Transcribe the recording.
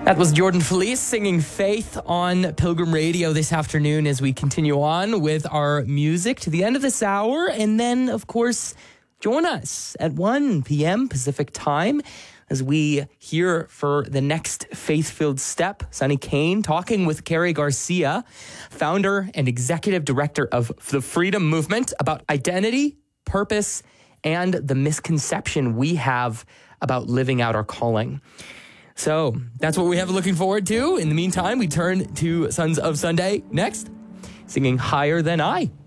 That was Jordan Felice singing Faith on Pilgrim Radio this afternoon as we continue on with our music to the end of this hour. And then, of course, join us at 1 p.m. Pacific time as we hear for the next faith-filled step, Sonny Kane talking with Carrie Garcia, founder and executive director of the Freedom Movement, about identity, purpose, and the misconception we have about living out our calling. So that's what we have looking forward to. In the meantime, we turn to Sons of Sunday next, singing Higher Than I.